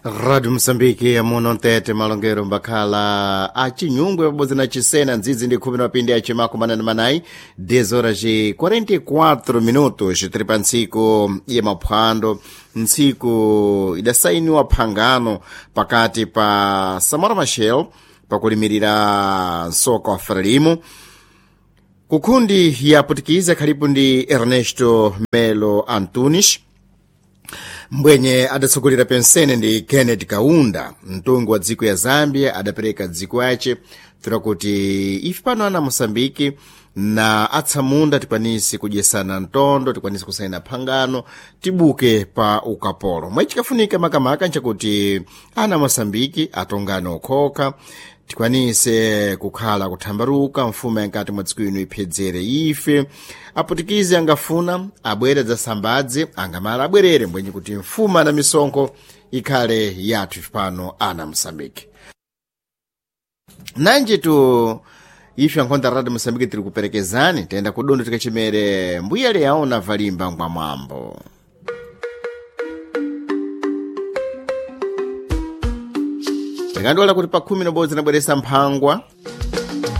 Radio Msambiki amuno ntete malongero mbakhala achinyungwe pabodzi na chisena ndzidzi ndi khumi na mapindi achimako manana manayi 10 horas e 44 minutos tiri pa ntsiku ya maphwando ntsiku idasainiwa phangano pakati pa Samora Machel pakulimirira nsoka wa Frelimo kukhundi ya Putikiza khalipo ndi Ernesto Melo Antunes mbwenye adatsogolera pensene ndi Kenneth Kaunda mtungu wa dziko ya Zambia adapereka dziko yace tirakuti ife pano ana Mosambiki na atsamunda tikwanisi kudyesana ntondo tikwanisi kusaina phangano tibuke pa ukapolo mwa chikafunika makamaka nchakuti ana Mosambiki atongane okhoka tikwanise kukhala kuthambaruka mfumo yankati mwa dziko ino iphedzere ife aputikizi angafuna abwere zasambadze angamala abwerere mbwenye kuti mfuma na misonkho ikhale yathu ife pano ana Mosambiki nanji tu ife ankhonda Radio Mosambiki tiri kuperekezani tenda kudondo tikachimere mbuya leyaona valimba ngwa mwambo tikandiwala kuti pa 10 nabodzi nabweresa mphangwa